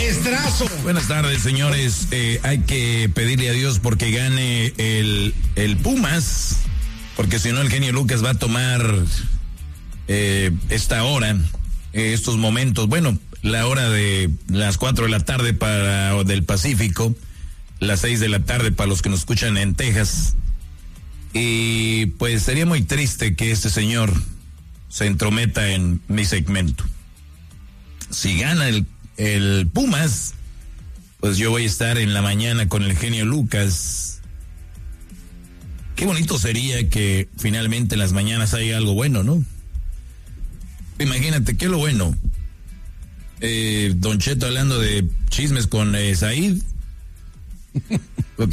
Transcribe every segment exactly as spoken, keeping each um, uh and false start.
maestrazo. Buenas tardes, señores. Eh, hay que pedirle a Dios porque gane el, el Pumas, porque si no el genio Lucas va a tomar eh, esta hora, eh, estos momentos, bueno, la hora de las cuatro de la tarde para del Pacífico, las seis de la tarde para los que nos escuchan en Texas. Y pues sería muy triste que este señor se entrometa en mi segmento. Si gana el, el Pumas, pues yo voy a estar en la mañana con el genio Lucas. Qué bonito sería que finalmente en las mañanas haya algo bueno, ¿no? Imagínate, ¿qué es lo bueno? Eh, Don Cheto hablando de chismes con eh, Said. Ok.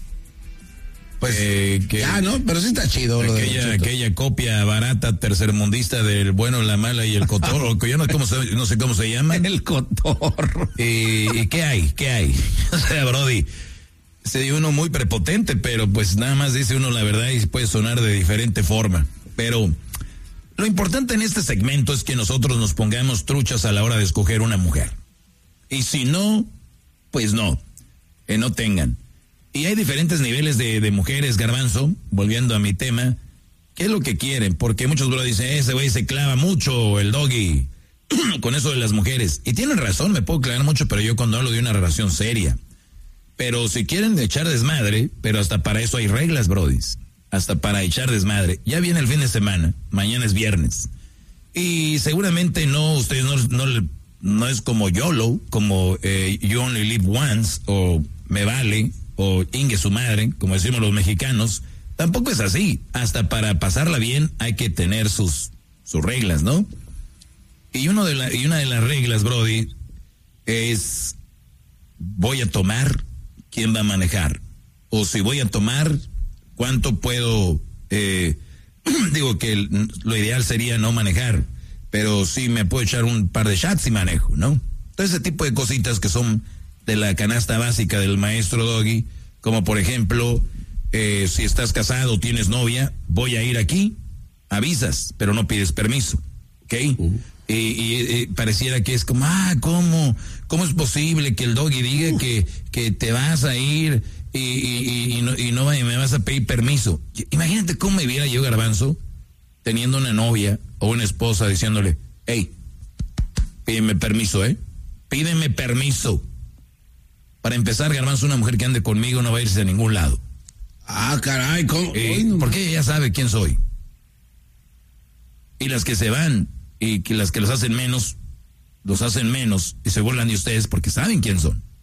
Pues eh, que, ya, ¿no? Pero sí está chido. Lo aquella, de aquella copia barata tercermundista del bueno, la mala y el cotorro, que yo no, cómo se, no sé cómo se llama. El cotorro. ¿Y, y qué hay? ¿Qué hay? O sea, Brody, se dio uno muy prepotente, pero pues nada más dice uno la verdad y puede sonar de diferente forma. Pero lo importante en este segmento es que nosotros nos pongamos truchas a la hora de escoger una mujer. Y si no, pues no, que no tengan. Y hay diferentes niveles de, de mujeres, Garbanzo, volviendo a mi tema. ¿Qué es lo que quieren? Porque muchos bro dicen, ese güey se clava mucho, el doggy, con eso de las mujeres. Y tienen razón, me puedo clavar mucho, pero yo cuando hablo de una relación seria. Pero si quieren echar desmadre, pero hasta para eso hay reglas, brodis. Hasta para echar desmadre. Ya viene el fin de semana, mañana es viernes. Y seguramente no, ustedes no, no, no es como YOLO, como eh, You Only Live Once, o Me Vale, o Ingue su madre, como decimos los mexicanos. Tampoco es así. Hasta para pasarla bien hay que tener sus, sus reglas, ¿no? Y, uno de la, y una de las reglas, Brody, es voy a tomar, ¿quién va a manejar? O si voy a tomar, ¿cuánto puedo? Eh, digo que el, lo ideal sería no manejar, pero sí me puedo echar un par de shots y manejo, ¿no? Todo ese tipo de cositas que son de la canasta básica del maestro Doggy, como por ejemplo, eh, si estás casado, tienes novia, voy a ir aquí, avisas, pero no pides permiso, ¿ok? Uh. Y, y, y pareciera que es como, ah, ¿cómo? ¿Cómo es posible que el Doggy diga uh. que, que te vas a ir y, y, y, no, y no y me vas a pedir permiso? Imagínate cómo me viera yo, Garbanzo, teniendo una novia o una esposa diciéndole, hey, pídeme permiso, ¿eh? Pídeme permiso. Para empezar, Garbanzo, una mujer que ande conmigo no va a irse a ningún lado. Ah, caray, ¿cómo? Eh, no, porque ella ya sabe quién soy. Y las que se van y que las que los hacen menos, los hacen menos y se burlan de ustedes porque saben quién son.